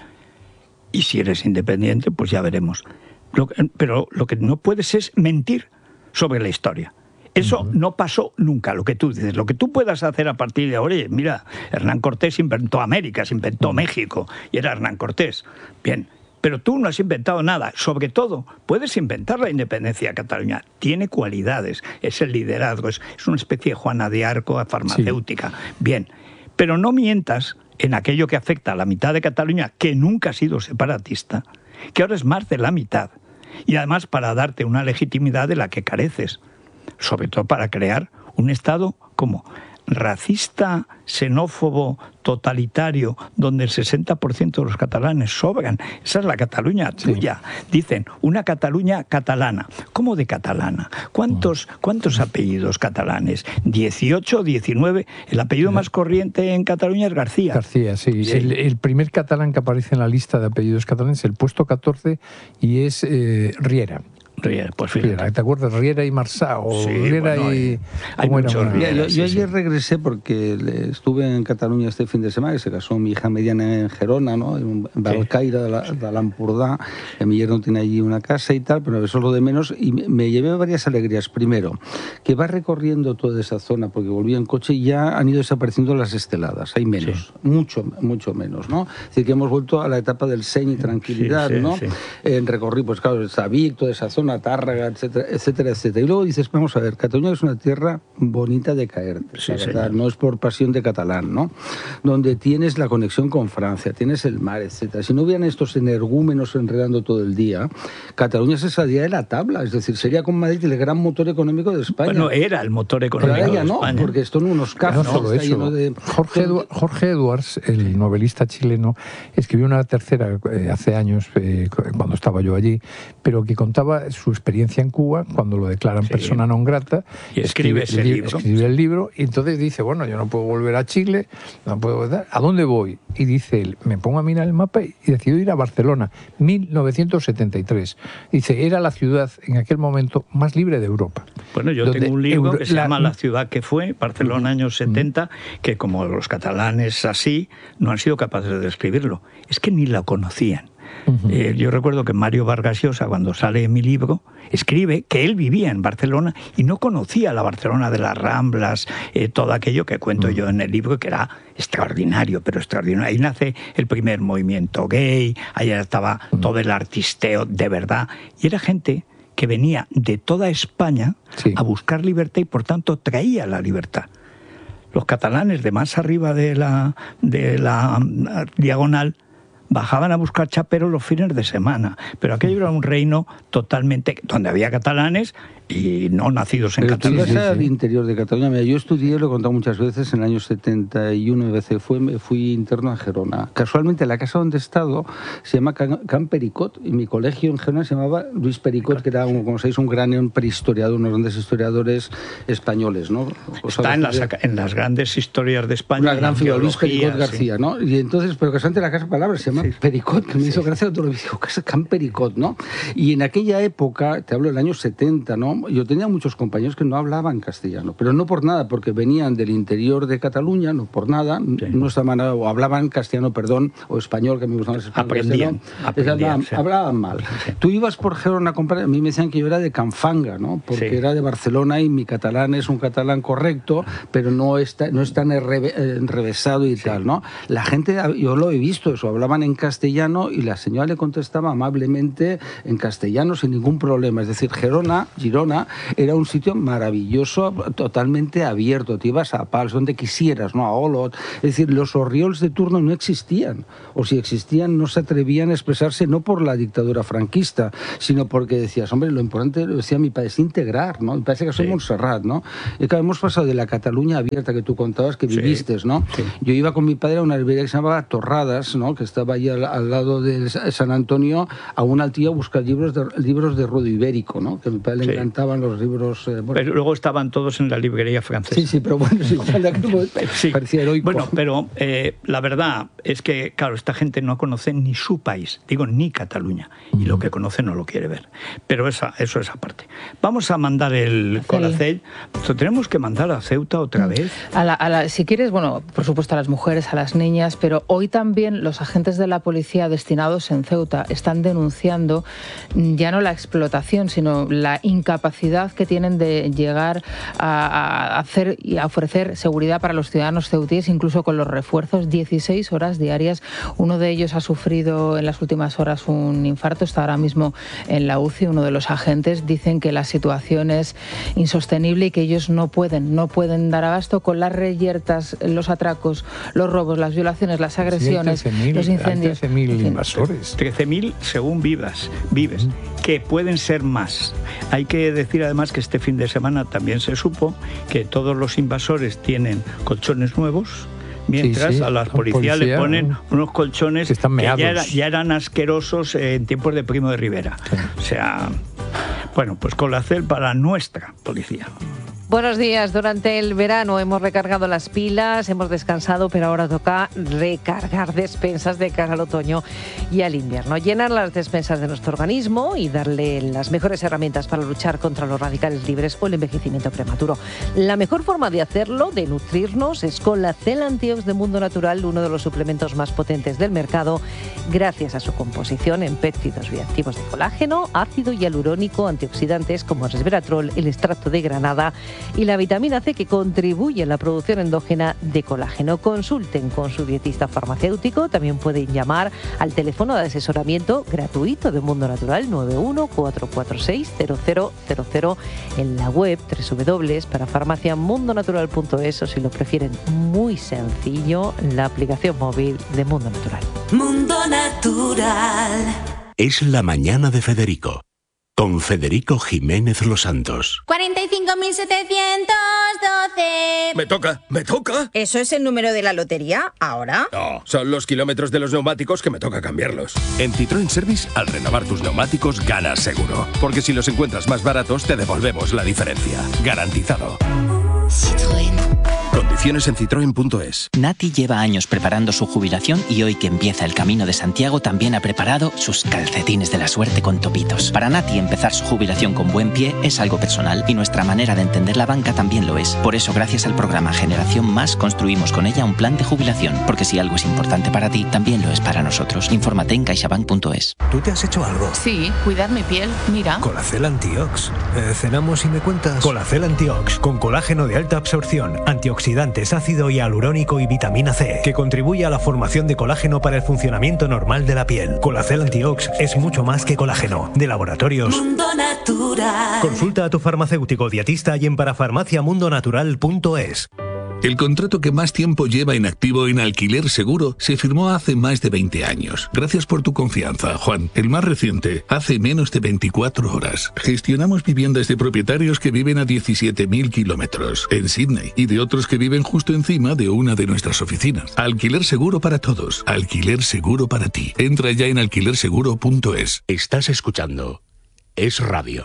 Y si eres independiente, pues ya veremos. Lo, pero lo que no puedes es mentir sobre la historia. Eso uh-huh. no pasó nunca, lo que tú dices. Lo que tú puedas hacer a partir de ahora, mira, Hernán Cortés inventó América, se inventó uh-huh. México, y era Hernán Cortés. Bien, pero tú no has inventado nada. Sobre todo, puedes inventar la independencia de Cataluña. Tiene cualidades, es el liderazgo, es, es una especie de Juana de Arco farmacéutica. Sí. Bien, pero no mientas en aquello que afecta a la mitad de Cataluña, que nunca ha sido separatista, que ahora es más de la mitad, y además para darte una legitimidad de la que careces, sobre todo para crear un Estado como racista, xenófobo, totalitario, donde el sesenta por ciento de los catalanes sobran. Esa es la Cataluña tuya. Sí. Dicen, una Cataluña catalana. ¿Cómo de catalana? ¿Cuántos, cuántos apellidos catalanes? dieciocho, diecinueve. El apellido sí. más corriente en Cataluña es García. García, sí. sí. El, el primer catalán que aparece en la lista de apellidos catalanes, el puesto catorce, y es eh, Riera. Riera, pues fíjate. ¿Te acuerdas? Riera y Marsá, o sí, Riera bueno, y... Hay muchos Riera, yo, yo sí, ayer sí. regresé porque estuve en Cataluña este fin de semana, que se casó mi hija mediana en Gerona, ¿no? En Balcaira de, la, de l'Empordà, mi yerno tiene allí una casa y tal, pero eso es lo de menos, y me, me llevé varias alegrías. Primero, que va recorriendo toda esa zona, porque volví en coche y ya han ido desapareciendo las esteladas, hay menos, sí. mucho, mucho menos, ¿no? Es decir, que hemos vuelto a la etapa del Seny y tranquilidad, sí, sí, ¿no? Sí. En recorrido, pues claro, Sabic, toda esa zona, Tárraga, etcétera, etcétera, etcétera. Y luego dices, vamos a ver, Cataluña es una tierra bonita de caer, sí, la verdad, no es por pasión de catalán, ¿no? Donde tienes la conexión con Francia, tienes el mar, etcétera. Si no hubieran estos energúmenos enredando todo el día, Cataluña se saldría de la tabla, es decir, sería con Madrid el gran motor económico de España. Bueno, era el motor económico Pero ahora ya de no, España. porque esto en unos casos no solo está eso. lleno de... Jorge, Edu Jorge Edwards, el novelista chileno, escribió una tercera eh, hace años, eh, cuando estaba yo allí, pero que contaba su experiencia en Cuba, cuando lo declaran sí. persona non grata, y escribe, escribe, ese libro. escribe el libro, y entonces dice, bueno, yo no puedo volver a Chile, no puedo volver, ¿a dónde voy? Y dice él, me pongo a mirar el mapa y decido ir a Barcelona, mil novecientos setenta y tres. Dice, era la ciudad en aquel momento más libre de Europa. Bueno, yo tengo un libro Euro que se la... llama La ciudad que fue, Barcelona, años setenta, que como los catalanes así, no han sido capaces de describirlo. Es que ni la conocían. Uh-huh. eh, yo recuerdo que Mario Vargas Llosa, cuando sale mi libro, escribe que él vivía en Barcelona y no conocía la Barcelona de las Ramblas, eh, todo aquello que cuento uh-huh. yo en el libro, que era extraordinario, pero extraordinario. Ahí nace el primer movimiento gay, ahí estaba uh-huh. todo el artisteo de verdad, y era gente que venía de toda España sí. a buscar libertad y por tanto traía la libertad. Los catalanes de más arriba de la, de la diagonal bajaban a buscar chaperos los fines de semana, pero aquello era un reino totalmente donde había catalanes y no nacidos en pero Cataluña. Tú ibas al interior de Cataluña. Mira, yo estudié, lo he contado muchas veces, en el año setenta y uno, fui, fui interno a Gerona. Casualmente la casa donde he estado se llama Can, Can Pericot, y mi colegio en Gerona se llamaba Luis Pericot, que era, como sabéis, un gran prehistoriador, unos grandes historiadores españoles, ¿no? Está en las, en las grandes historias de España. Una gran figura, Luis Pericot sí. García, ¿no? Y entonces, pero casualmente la casa palabra se llama sí. Pericot, que me sí. hizo gracia todo lo que dijo, Can Pericot, ¿no? Y en aquella época, te hablo del año setenta, ¿no? no, yo tenía muchos compañeros que no hablaban castellano, pero no por nada, porque venían del interior de Cataluña, no por nada, sí. no estaban, o hablaban castellano, perdón, o español, que me gustaba el español. Aprendían, aprendían, hablaban, sí. hablaban mal. Sí. Tú ibas por Gerona a comprar, a mí me decían que yo era de Canfanga, ¿no? Porque sí. era de Barcelona y mi catalán es un catalán correcto, pero no está, no es tan enrevesado y sí. tal, ¿no? La gente, yo lo he visto eso, hablaban en castellano y la señora le contestaba amablemente en castellano sin ningún problema. Es decir, Gerona, Girona, era un sitio maravilloso, totalmente abierto. Te ibas a Pals, donde quisieras, ¿no? A Olot. Es decir, los orriols de turno no existían. O si existían, no se atrevían a expresarse no por la dictadura franquista, sino porque decías, hombre, lo importante, lo decía mi padre, es integrar, ¿no? Me parece que soy sí. Montserrat, ¿no? Y que hemos pasado de la Cataluña abierta que tú contabas que viviste, ¿no? Sí. Yo iba con mi padre a una librería que se llamaba Torradas, ¿no? Que estaba ahí al, al lado de San Antonio, a un altillo a buscar libros de, libros de ruedo ibérico, ¿no? Que a mi padre le sí. encantaban los libros... Eh, bueno. Pero luego estaban todos en la librería francesa. Sí, sí, pero bueno, sí, sí. parecía heroico. Bueno, pero eh, la verdad es que, claro, esta gente no conoce ni su país, digo, ni Cataluña, y lo que conoce no lo quiere ver. Pero esa, eso es aparte. Vamos a mandar el Colacel. Tenemos que mandar a Ceuta otra vez. A la, a la, si quieres, bueno, por supuesto a las mujeres, a las niñas, pero hoy también los agentes de la policía destinados en Ceuta están denunciando ya no la explotación, sino la incapacidad que tienen de llegar a, a hacer y a ofrecer seguridad para los ciudadanos ceutíes, incluso con los refuerzos, dieciséis horas diarias. Uno de ellos ha sufrido en las últimas horas un infarto, está ahora mismo en la U C I. Uno de los agentes dicen que la situación es insostenible y que ellos no pueden, no pueden dar abasto con las reyertas, los atracos, los robos, las violaciones, las agresiones, sí, trece mil, los incendios. trece mil invasores. trece mil según vivas, vives, mm. que pueden ser más. Hay que decir además que este fin de semana también se supo que todos los invasores tienen colchones nuevos, mientras sí, sí. a las policías policía, le ponen unos colchones que, que ya, era, ya eran asquerosos en tiempos de Primo de Rivera. Sí. O sea, bueno, pues Colacel para nuestra policía. Buenos días. Durante el verano hemos recargado las pilas, hemos descansado, pero ahora toca recargar despensas de cara al otoño y al invierno. Llenar las despensas de nuestro organismo y darle las mejores herramientas para luchar contra los radicales libres o el envejecimiento prematuro. La mejor forma de hacerlo, de nutrirnos, es con la Cel Antiox de Mundo Natural, uno de los suplementos más potentes del mercado, gracias a su composición en péptidos bioactivos de colágeno, ácido hialurónico, antioxidantes como el resveratrol, el extracto de granada y la vitamina C, que contribuye a la producción endógena de colágeno. Consulten con su dietista farmacéutico. También pueden llamar al teléfono de asesoramiento gratuito de Mundo Natural nueve uno cuatro cuatro seis cero cero cero cero, en la web doble u doble u doble u punto para farmacia mundo natural punto es, o si lo prefieren muy sencillo, la aplicación móvil de Mundo Natural. Mundo Natural. Es la mañana de Federico, con Federico Jiménez Los Santos. cuarenta y cinco mil setecientos doce. Me toca, me toca. ¿Eso es el número de la lotería ahora? No, son los kilómetros de los neumáticos que me toca cambiarlos. En Citroën Service, al renovar tus neumáticos, ganas seguro. Porque si los encuentras más baratos, te devolvemos la diferencia. Garantizado. Citroën. Condiciones en citroen punto es. Nati lleva años preparando su jubilación y hoy que empieza el Camino de Santiago también ha preparado sus calcetines de la suerte con topitos. Para Nati empezar su jubilación con buen pie es algo personal y nuestra manera de entender la banca también lo es. Por eso, gracias al programa Generación Más, construimos con ella un plan de jubilación. Porque si algo es importante para ti, también lo es para nosotros. Infórmate en caixabank punto es. ¿Tú te has hecho algo? Sí, cuidar mi piel. Mira. Colacel Antiox. Eh, ¿Cenamos y me cuentas? Colacel Antiox, con colágeno de alta absorción, antioxidantes, ácido hialurónico y vitamina C, que contribuye a la formación de colágeno para el funcionamiento normal de la piel. Colacel Antiox es mucho más que colágeno. De Laboratorios Mundo Natural. Consulta a tu farmacéutico dietista y en parafarmacia mundo natural punto es. El contrato que más tiempo lleva inactivo en Alquiler Seguro se firmó hace más de veinte años. Gracias por tu confianza, Juan. El más reciente, hace menos de veinticuatro horas. Gestionamos viviendas de propietarios que viven a diecisiete mil kilómetros en Sydney y de otros que viven justo encima de una de nuestras oficinas. Alquiler Seguro para todos. Alquiler Seguro para ti. Entra ya en alquiler seguro punto es. Estás escuchando Es Radio.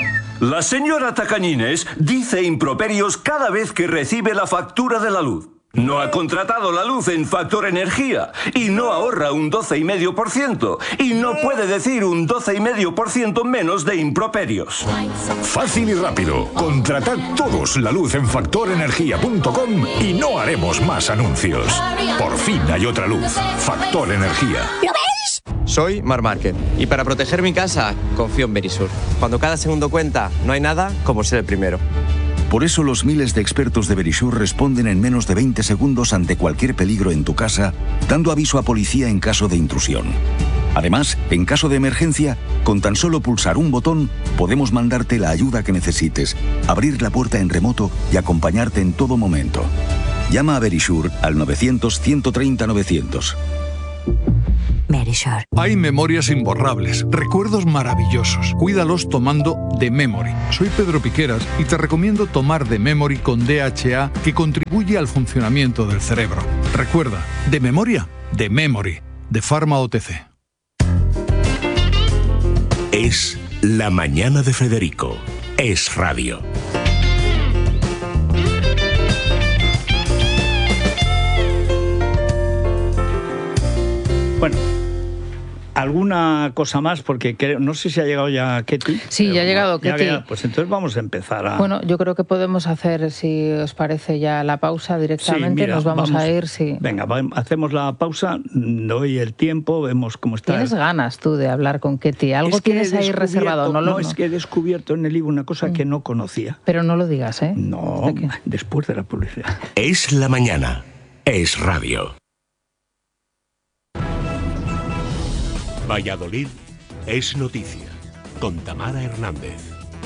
La señora Tacañines dice improperios cada vez que recibe la factura de la luz. No ha contratado la luz en Factor Energía y no ahorra un doce coma cinco por ciento y no puede decir un doce coma cinco por ciento menos de improperios. Fácil y rápido. Contratad todos la luz en factor energía punto com y no haremos más anuncios. Por fin hay otra luz. Factor Energía. ¿Lo veis? Soy Mar Márquez y para proteger mi casa confío en Verisur. Cuando cada segundo cuenta, no hay nada como ser el primero. Por eso los miles de expertos de Verisur responden en menos de veinte segundos ante cualquier peligro en tu casa, dando aviso a policía en caso de intrusión. Además, en caso de emergencia, con tan solo pulsar un botón, podemos mandarte la ayuda que necesites, abrir la puerta en remoto y acompañarte en todo momento. Llama a Verisur al novecientos, ciento treinta, novecientos. Verisur. Hay memorias imborrables, recuerdos maravillosos. Cuídalos tomando The Memory. Soy Pedro Piqueras y te recomiendo tomar The Memory con D H A, que contribuye al funcionamiento del cerebro. Recuerda, de memoria, The Memory, de Pharma O T C. Es La Mañana de Federico. Es radio. Bueno, ¿alguna cosa más? Porque creo, no sé si ha llegado ya Ketty. Sí, ya ha llegado Ketty. Ya, pues entonces vamos a empezar a... Bueno, yo creo que podemos hacer, si os parece, ya la pausa directamente. Sí, mira, nos vamos, vamos a ir, sí. Venga, hacemos la pausa, doy el tiempo, vemos cómo está. ¿Tienes ganas tú de hablar con Ketty? ¿Algo tienes ahí reservado? No, no, no, es que he descubierto en el libro una cosa mm. que no conocía. Pero no lo digas, ¿eh? No, ¿de después de la publicidad. Es la mañana. Es radio. Valladolid es noticia, con Tamara Hernández.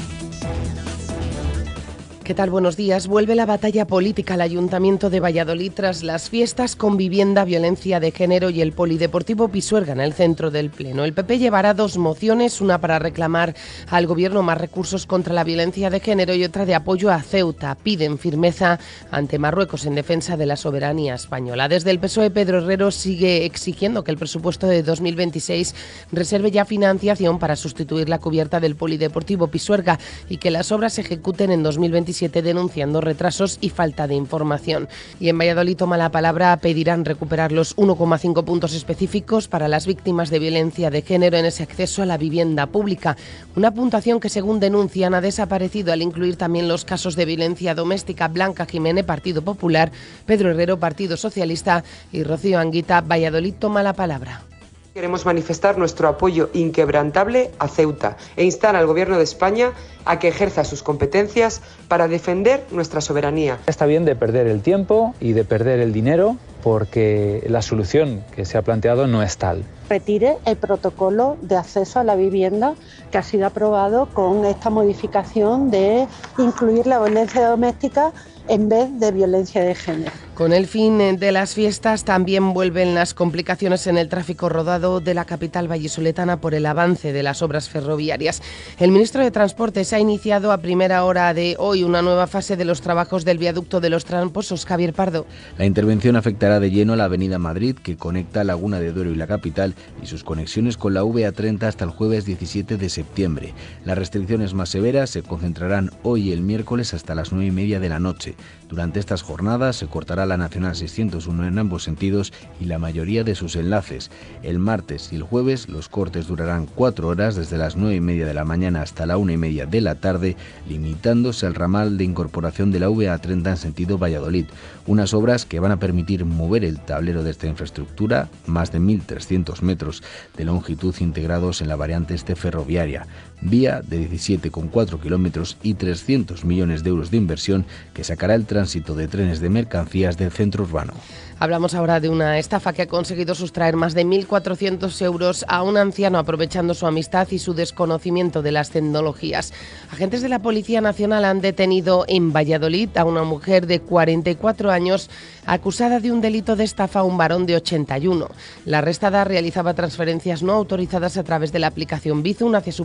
¿Qué tal? Buenos días. Vuelve la batalla política al Ayuntamiento de Valladolid tras las fiestas con vivienda, violencia de género y el Polideportivo Pisuerga en el centro del Pleno. El P P llevará dos mociones, una para reclamar al Gobierno más recursos contra la violencia de género y otra de apoyo a Ceuta. Piden firmeza ante Marruecos en defensa de la soberanía española. Desde el P S O E, Pedro Herrero sigue exigiendo que el presupuesto de dos mil veintiséis reserve ya financiación para sustituir la cubierta del Polideportivo Pisuerga y que las obras se ejecuten en dos mil veintisiete, denunciando retrasos y falta de información. Y en Valladolid toma la palabra, pedirán recuperar los uno coma cinco puntos específicos para las víctimas de violencia de género en ese acceso a la vivienda pública. Una puntuación que, según denuncian, ha desaparecido al incluir también los casos de violencia doméstica. Blanca Jiménez, Partido Popular, Pedro Herrero, Partido Socialista, y Rocío Anguita, Valladolid toma la palabra. Queremos manifestar nuestro apoyo inquebrantable a Ceuta e instar al Gobierno de España a que ejerza sus competencias para defender nuestra soberanía. Está bien de perder el tiempo y de perder el dinero porque la solución que se ha planteado no es tal. Retire el protocolo de acceso a la vivienda que ha sido aprobado con esta modificación de incluir la violencia doméstica en vez de violencia de género. Con el fin de las fiestas también vuelven las complicaciones en el tráfico rodado de la capital vallisoletana por el avance de las obras ferroviarias. El ministro de Transportes ha iniciado a primera hora de hoy una nueva fase de los trabajos del viaducto de los Tramposos. Javier Pardo. La intervención afectará de lleno a la avenida Madrid, que conecta Laguna de Duero y la capital, y sus conexiones con la V A treinta hasta el jueves diecisiete de septiembre. Las restricciones más severas se concentrarán hoy y el miércoles hasta las nueve y media de la noche. Durante estas jornadas se cortará la Nacional seiscientos uno en ambos sentidos y la mayoría de sus enlaces. El martes y el jueves los cortes durarán cuatro horas desde las nueve y media de la mañana hasta la una y media de la tarde, limitándose al ramal de incorporación de la V A treinta en sentido Valladolid. Unas obras que van a permitir mover el tablero de esta infraestructura, más de mil trescientos metros de longitud integrados en la variante este ferroviaria. Vía de diecisiete coma cuatro kilómetros y trescientos millones de euros de inversión que sacará el tránsito de trenes de mercancías del centro urbano. Hablamos ahora de una estafa que ha conseguido sustraer más de mil cuatrocientos euros a un anciano aprovechando su amistad y su desconocimiento de las tecnologías. Agentes de la Policía Nacional han detenido en Valladolid a una mujer de cuarenta y cuatro años acusada de un delito de estafa a un varón de ochenta y uno. La arrestada realizaba transferencias no autorizadas a través de la aplicación Bizum hacia su propia cuenta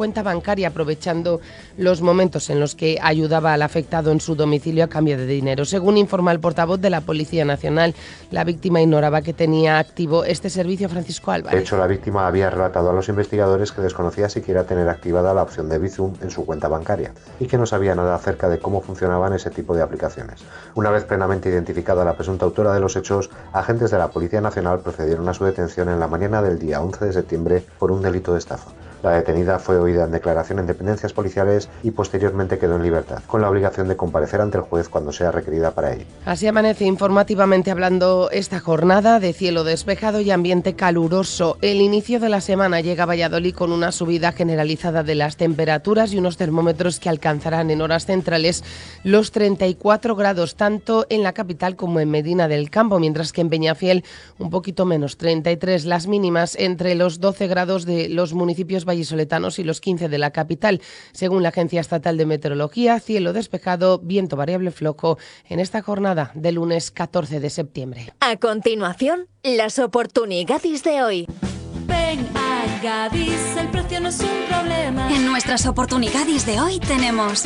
cuenta bancaria, aprovechando los momentos en los que ayudaba al afectado en su domicilio a cambio de dinero. Según informa el portavoz de la Policía Nacional, la víctima ignoraba que tenía activo este servicio. Francisco Álvarez. De hecho, la víctima había relatado a los investigadores que desconocía siquiera tener activada la opción de Bizum en su cuenta bancaria y que no sabía nada acerca de cómo funcionaban ese tipo de aplicaciones. Una vez plenamente identificada la presunta autora de los hechos, agentes de la Policía Nacional procedieron a su detención en la mañana del día once de septiembre por un delito de estafa. La detenida fue oída en declaración en dependencias policiales y posteriormente quedó en libertad, con la obligación de comparecer ante el juez cuando sea requerida para ello. Así amanece informativamente hablando esta jornada de cielo despejado y ambiente caluroso. El inicio de la semana llega a Valladolid con una subida generalizada de las temperaturas y unos termómetros que alcanzarán en horas centrales los treinta y cuatro grados, tanto en la capital como en Medina del Campo, mientras que en Peñafiel un poquito menos, treinta y tres, las mínimas entre los doce grados de los municipios vallisoletanos y los quince de la capital. Según la Agencia Estatal de Meteorología, cielo despejado, viento variable flojo en esta jornada de lunes catorce de septiembre. A continuación, las oportunidades de hoy. Ven a Gadis, el precio no es un problema. En nuestras oportunidades de hoy tenemos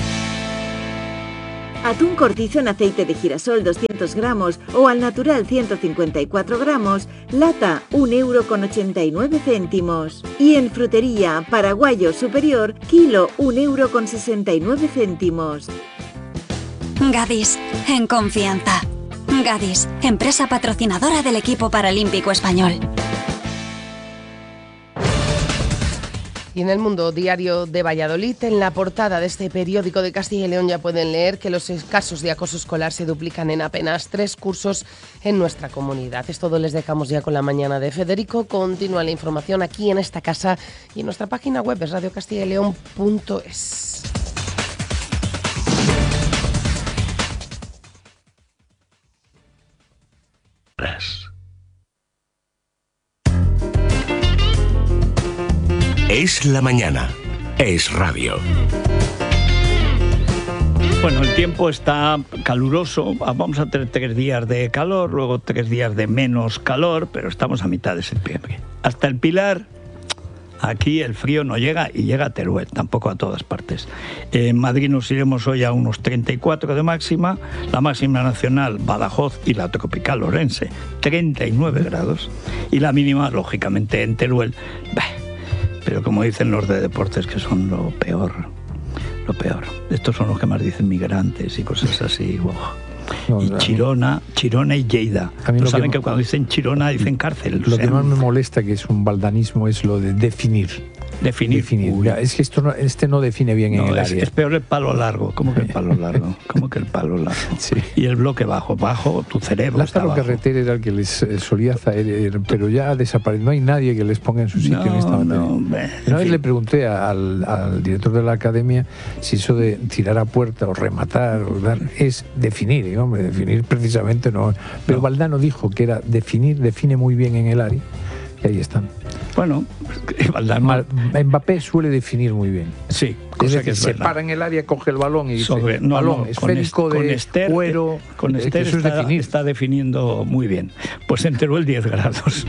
atún cortizo en aceite de girasol doscientos gramos o al natural ciento cincuenta y cuatro gramos, lata un euro con ochenta y nueve céntimos. Y en frutería, paraguayo superior, kilo un euro con sesenta y nueve céntimos. Gadis, en confianza. Gadis, empresa patrocinadora del equipo paralímpico español. Y en el Mundo Diario de Valladolid, en la portada de este periódico de Castilla y León, ya pueden leer que los casos de acoso escolar se duplican en apenas tres cursos en nuestra comunidad. Es todo, les dejamos ya con la mañana de Federico. Continúa la información aquí en esta casa y en nuestra página web es radio castilla y león punto es. Es la mañana. Es radio. Bueno, el tiempo está caluroso. Vamos a tener tres días de calor, luego tres días de menos calor, pero estamos a mitad de septiembre. Hasta el Pilar, aquí el frío no llega y llega a Teruel, tampoco a todas partes. En Madrid nos iremos hoy a unos treinta y cuatro de máxima, la máxima nacional Badajoz y la tropical Orense, treinta y nueve grados, y la mínima, lógicamente, en Teruel, bah, pero como dicen los de deportes, que son lo peor, lo peor. Estos son los que más dicen migrantes y cosas así. Wow. No, y Chirona, Chirona y Lleida. Pues saben que, que cuando dicen Chirona dicen cárcel. Lo o sea, que más me molesta, que es un baldanismo, es lo de definir. Definir. definir. Mira, es que esto no, este no define bien no, en el es, área. Es peor el palo largo. ¿Cómo que el palo largo? ¿Cómo que el palo largo? Sí. Y el bloque bajo. Bajo, tu cerebro está Lázaro bajo. Carreter era el que les eh, solía hacer, pero ya ha desaparecido. No hay nadie que les ponga en su sitio no, en esta materia. No, Una vez fin. le pregunté al, al director de la academia si eso de tirar a puerta o rematar o dar, es definir. Y, hombre, definir precisamente no. Pero no. Valdano dijo que era definir, define muy bien en el área. Y ahí están. Bueno, Valdano... Mbappé suele definir muy bien. Sí, es decir, que es se verdad. para en el área, coge el balón y dice, Sobre, no, balón no, esférico con de Esther, cuero. Con Esther eso está, es definir. está definiendo muy bien. Pues en Teruel diez grados.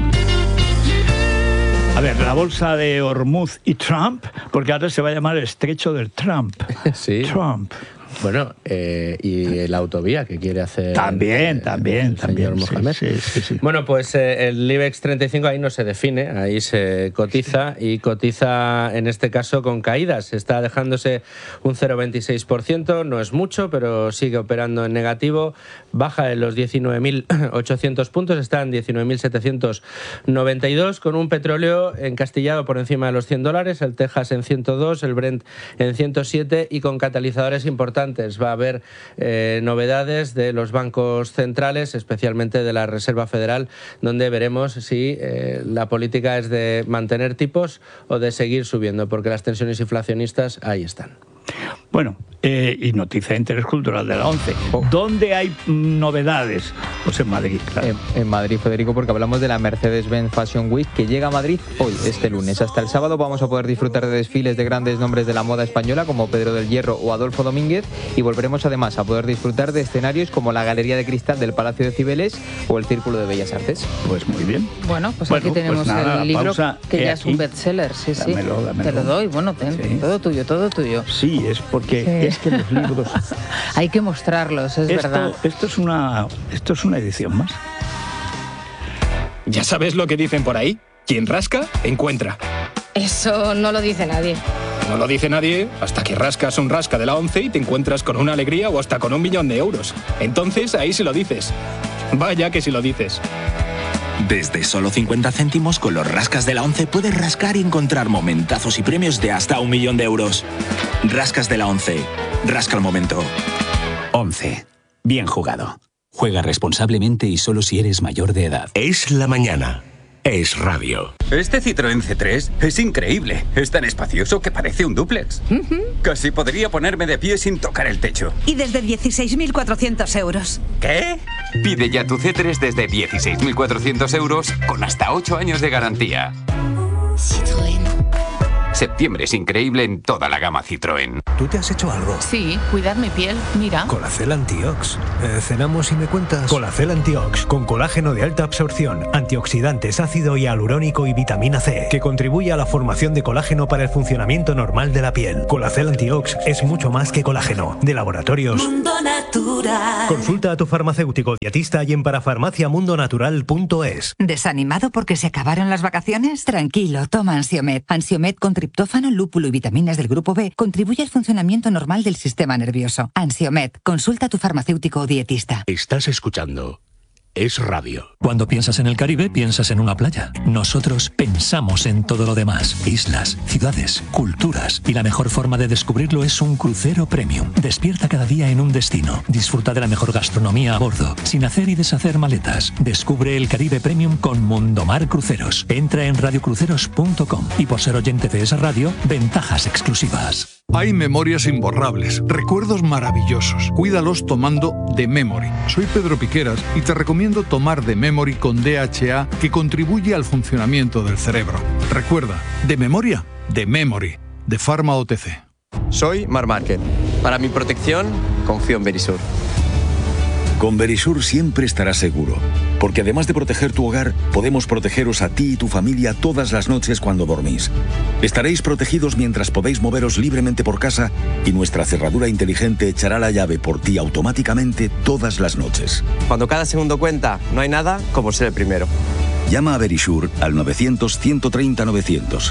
A ver, la bolsa de Hormuz y Trump, porque ahora se va a llamar el estrecho del Trump. Sí. Trump. Bueno, eh, y la autovía que quiere hacer... También, eh, también, el también. Señor Mohamed. Sí, sí, sí, sí. Bueno, pues eh, el IBEX treinta y cinco ahí no se define, ahí se cotiza sí. y cotiza en este caso con caídas. Está dejándose un cero coma veintiséis por ciento, no es mucho, pero sigue operando en negativo. Baja en los diecinueve mil ochocientos puntos, está en diecinueve mil setecientos noventa y dos, con un petróleo encastillado por encima de los cien dólares, el Texas en ciento dos, el Brent en ciento siete y con catalizadores importantes. Va a haber eh, novedades de los bancos centrales, especialmente de la Reserva Federal, donde veremos si eh, la política es de mantener tipos o de seguir subiendo, porque las tensiones inflacionistas ahí están. Bueno, eh, y noticia de interés cultural de la ONCE. ¿Dónde hay novedades? Pues en Madrid, claro. En, en Madrid, Federico, porque hablamos de la Mercedes-Benz Fashion Week, que llega a Madrid hoy, este lunes. Hasta el sábado vamos a poder disfrutar de desfiles de grandes nombres de la moda española, como Pedro del Hierro o Adolfo Domínguez, y volveremos además a poder disfrutar de escenarios como la Galería de Cristal del Palacio de Cibeles o el Círculo de Bellas Artes. Pues muy bien. Bueno, pues bueno, aquí tenemos pues nada, el libro pausa, que ya aquí. es un bestseller, sí, sí. Dámelo, dámelo. Te lo doy, bueno, ten, Sí. todo tuyo, todo tuyo. Sí, es porque Sí. es que los libros... Hay que mostrarlos, es esto, verdad. Esto es una, esto es una edición más. ¿Ya sabes lo que dicen por ahí? Quien rasca, encuentra. Eso no lo dice nadie. No lo dice nadie hasta que rascas un rasca de la ONCE y te encuentras con una alegría o hasta con un millón de euros. Entonces ahí sí lo dices. Vaya que sí lo dices. Desde solo cincuenta céntimos con los rascas de la ONCE puedes rascar y encontrar momentazos y premios de hasta un millón de euros. Rascas de la ONCE. Rasca el momento. ONCE. Bien jugado. Juega responsablemente y solo si eres mayor de edad. Es la mañana. Es radio. Este Citroën C tres es increíble. Es tan espacioso que parece un dúplex. Uh-huh. Casi podría ponerme de pie sin tocar el techo. Y desde dieciséis mil cuatrocientos euros. ¿Qué? Pide ya tu C tres desde dieciséis mil cuatrocientos euros con hasta ocho años de garantía. Citroën. Septiembre es increíble en toda la gama Citroën. ¿Tú te has hecho algo? Sí, cuidar mi piel, mira. Colacel Antiox. Eh, ¿Cenamos y me cuentas? Colacel Antiox, con colágeno de alta absorción, antioxidantes, ácido hialurónico y vitamina C, que contribuye a la formación de colágeno para el funcionamiento normal de la piel. Colacel Antiox es mucho más que colágeno. De laboratorios Mundo Natural. Consulta a tu farmacéutico dietista y en parafarmaciamundonatural punto es. ¿Desanimado porque se acabaron las vacaciones? Tranquilo, toma Ansiomed. Ansiomed con triptófano, lúpulo y vitaminas del grupo B contribuye al funcionamiento normal del sistema nervioso. Ansiomed, consulta a tu farmacéutico o dietista. Estás escuchando Es Radio. Cuando piensas en el Caribe, piensas en una playa. Nosotros pensamos en todo lo demás. Islas, ciudades, culturas. Y la mejor forma de descubrirlo es un crucero premium. Despierta cada día en un destino. Disfruta de la mejor gastronomía a bordo, sin hacer y deshacer maletas. Descubre el Caribe Premium con Mundomar Cruceros. Entra en radio cruceros punto com. Y por ser oyente de esa radio, ventajas exclusivas. Hay memorias imborrables, recuerdos maravillosos. Cuídalos tomando The Memory. Soy Pedro Piqueras y te recomiendo tomar The Memory con D H A, que contribuye al funcionamiento del cerebro. Recuerda, de memoria, The Memory, de Pharma O T C. Soy Mar Márquez. Para mi protección, confío en Verisur. Con Verisur siempre estarás seguro, porque además de proteger tu hogar, podemos protegeros a ti y tu familia todas las noches cuando dormís. Estaréis protegidos mientras podéis moveros libremente por casa y nuestra cerradura inteligente echará la llave por ti automáticamente todas las noches. Cuando cada segundo cuenta, no hay nada como ser el primero. Llama a Verisur al novecientos, ciento treinta, novecientos.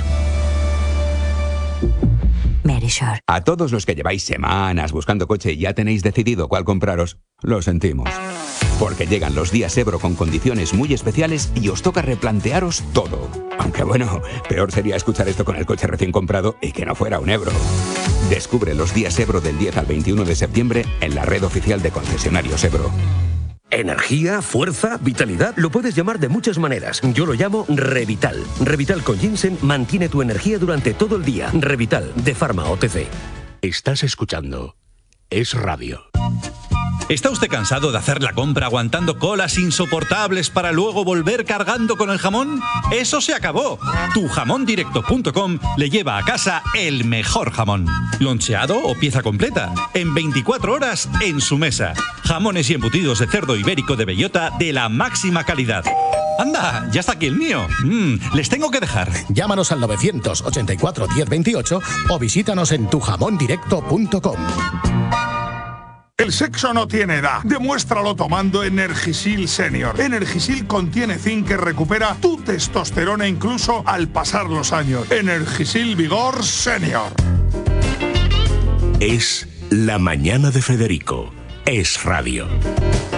Verisur. A todos los que lleváis semanas buscando coche y ya tenéis decidido cuál compraros, lo sentimos. Porque llegan los días Ebro con condiciones muy especiales y os toca replantearos todo. Aunque bueno, peor sería escuchar esto con el coche recién comprado y que no fuera un Ebro. Descubre los días Ebro del diez al veintiuno de septiembre en la red oficial de concesionarios Ebro. Energía, fuerza, vitalidad, lo puedes llamar de muchas maneras. Yo lo llamo Revital. Revital con ginseng mantiene tu energía durante todo el día. Revital, de Pharma O T C. Estás escuchando Es Radio. ¿Está usted cansado de hacer la compra aguantando colas insoportables para luego volver cargando con el jamón? ¡Eso se acabó! tu jamón directo punto com le lleva a casa el mejor jamón. Loncheado o pieza completa. En veinticuatro horas en su mesa. Jamones y embutidos de cerdo ibérico de bellota de la máxima calidad. ¡Anda! ¡Ya está aquí el mío! Mm, les tengo que dejar. Llámanos al novecientos ochenta y cuatro diez veintiocho o visítanos en tu jamón directo punto com. El sexo no tiene edad. Demuéstralo tomando Energisil Senior. Energisil contiene zinc que recupera tu testosterona incluso al pasar los años. Energisil Vigor Senior. Es la mañana de Federico. Es Radio.